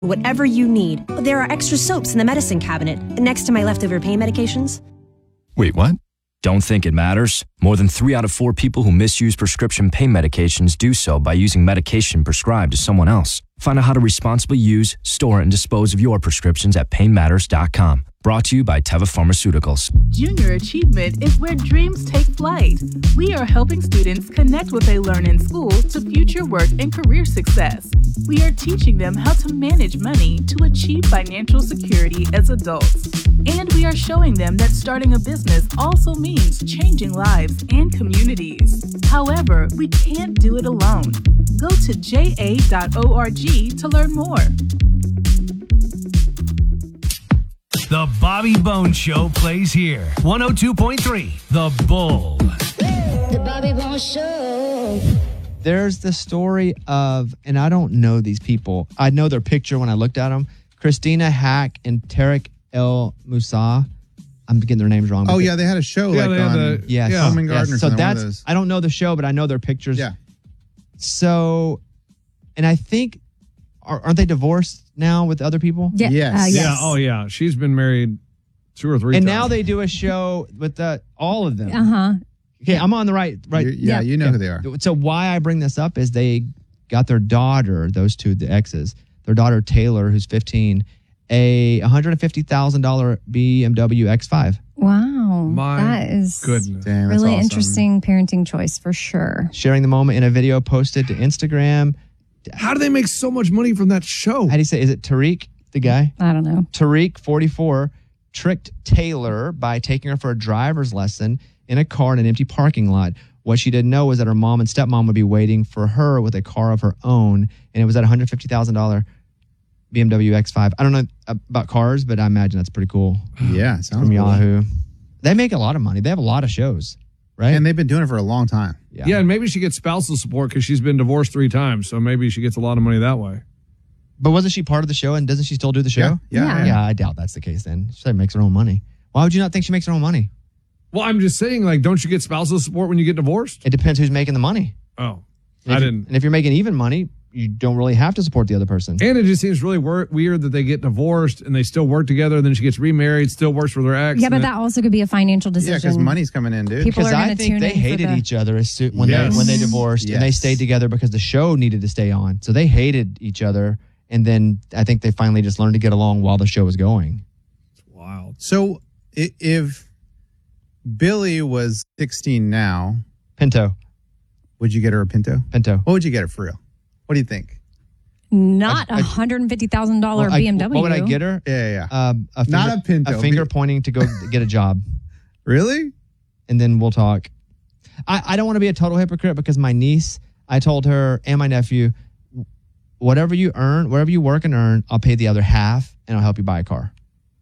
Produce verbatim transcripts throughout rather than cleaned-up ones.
Whatever you need. There are extra soaps in the medicine cabinet next to my leftover pain medications. Wait, what? Don't think it matters? More than three out of four people who misuse prescription pain medications do so by using medication prescribed to someone else. Find out how to responsibly use, store, and dispose of your prescriptions at pain matters dot com. Brought to you by Teva Pharmaceuticals. Junior Achievement is where dreams take flight. We are helping students connect what they learn in school to future work and career success. We are teaching them how to manage money to achieve financial security as adults. And we are showing them that starting a business also means changing lives and communities. However, we can't do it alone. Go to j a dot org to learn more. The Bobby Bones Show plays here. one oh two point three, The Bull. The Bobby Bones Show. There's the story of, and I don't know these people. I know their picture when I looked at them. Christina Hack and Tarek El Moussa. I'm getting their names wrong. Oh, yeah, they had a show Yeah, like they had on the- Yes. Yeah. Home and Garden Yes. or So something, one of that's, those. I don't know the show, but I know their pictures. Yeah. So, and I think, are, aren't they divorced now with other people? Yeah. Yes. Uh, yes. Yeah. Oh, yeah. She's been married two or three And times. now they do a show with the, all of them. Uh huh. Okay, I'm on the right. right. You- yeah, Yeah. you know who they are. So why I bring this up is they got their daughter, those two, the exes, their daughter Taylor, who's fifteen, a one hundred fifty thousand dollars B M W X five. Wow. My that is goodness. Dang, that's really awesome. interesting parenting choice for sure. Sharing the moment in a video posted to Instagram. How do they make so much money from that show? How do you say? Is it Tariq, the guy? I don't know. Tariq, forty-four, tricked Taylor by taking her for a driver's lesson in a car in an empty parking lot. What she didn't know was that her mom and stepmom would be waiting for her with a car of her own, and it was at one hundred fifty thousand dollars B M W X five. I don't know about cars, but I imagine that's pretty cool. Yeah, it sounds From cool. Yahoo. They make a lot of money. They have a lot of shows, right? And they've been doing it for a long time. Yeah. and maybe she gets spousal support because she's been divorced three times. So maybe she gets a lot of money that way. But wasn't she part of the show, and doesn't she still do the show? Yeah, Yeah. Yeah, I doubt that's the case then. She makes her own money. Why would you not think she makes her own money? Well, I'm just saying, like, don't you get spousal support when you get divorced? It depends who's making the money. Oh, And I if you- didn't. And if you're making even money, you don't really have to support the other person. And it just seems really wor- weird that they get divorced and they still work together. And then she gets remarried, still works for their ex. Yeah, and but then- that also could be a financial Yeah, decision. because money's coming in, dude. People Because are I gonna think tune they in for hated the- each other as soon, when Yes. they when they divorced, and they Yes. stayed together because the show needed to stay on. So they hated each other, and then I think they finally just learned to get along while the show was going. Wild. So i- if Billy was sixteen now, Pinto, would you get her a Pinto? Pinto. What would you get her for real? What do you think? Not a I- I- one hundred fifty thousand dollars Well, I- B M W. What would I get her? Yeah, yeah, yeah. Um, a Not finger- a Pinto. A finger pointing to go get a job, Really? and then we'll talk. I, I don't want to be a total hypocrite because my niece, I told her and my nephew, whatever you earn, whatever you work and earn, I'll pay the other half and I'll help you buy a car.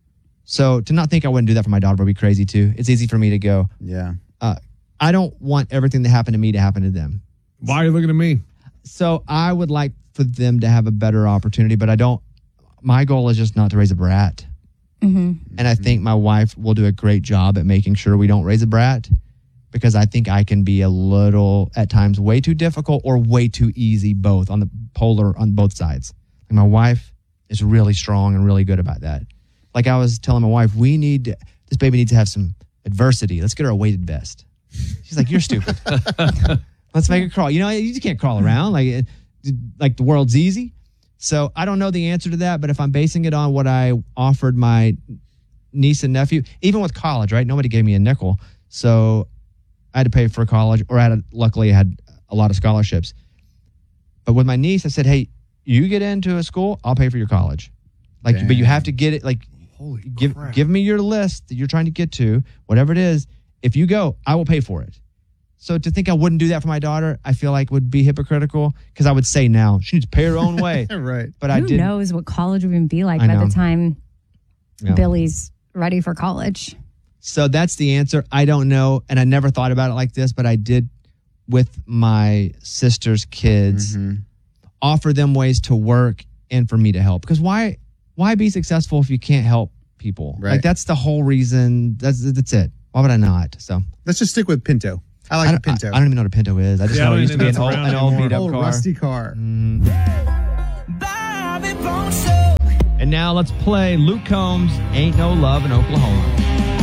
So to not think I wouldn't do that for my daughter would be crazy too. It's easy for me to go, Yeah. uh, I don't want everything that happened to me to happen to them. Why are you looking at me? So I would like for them to have a better opportunity, but I don't, my goal is just not to raise a brat. Mm-hmm. And I think my wife will do a great job at making sure we don't raise a brat because I think I can be a little, at times, way too difficult or way too easy, both on the polar, on both sides. And my wife is really strong and really good about that. Like I was telling my wife, we need, to, this baby needs to have some adversity. Let's get her a weighted vest. She's like, you're stupid. Let's make her crawl. You know, you just can't crawl around like, it, like the world's easy. So I don't know the answer to that, but if I'm basing it on what I offered my niece and nephew, even with college, right? Nobody gave me a nickel. So I had to pay for college, or I had a, luckily I had a lot of scholarships. But with my niece, I said, hey, you get into a school, I'll pay for your college. Like, Dang. but you have to get it, like, Holy give crap. give me your list that you're trying to get to, whatever it is. If you go, I will pay for it. So to think I wouldn't do that for my daughter, I feel like would be hypocritical because I would say now she needs to pay her own way. Right. But I Who didn't. knows what college would even be like I by know. the time Yeah. Billy's ready for college? So that's the answer. I don't know. And I never thought about it like this, but I did with my sister's kids Mhm. offer them ways to work and for me to help. Because why why be successful if you can't help people? Right. Like that's the whole reason. That's that's it. Why would I not? So Let's just stick with Pinto. I like I, the don't, Pinto. I, I don't even know what a Pinto is. I just Yeah, know I it don't used to think be an that's old, around an old anymore. beat up old car. rusty car. Mhm. Bobby Bones Show. And now let's play Luke Combs' Ain't No Love in Oklahoma.